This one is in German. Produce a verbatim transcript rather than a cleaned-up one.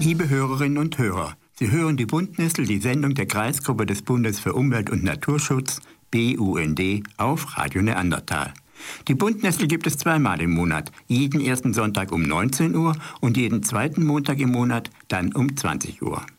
Liebe Hörerinnen und Hörer, Sie hören die Bundnessel, die Sendung der Kreisgruppe des Bundes für Umwelt und Naturschutz, B U N D, auf Radio Neandertal. Die Bundnessel gibt es zweimal im Monat, jeden ersten Sonntag um neunzehn Uhr und jeden zweiten Montag im Monat dann um zwanzig Uhr.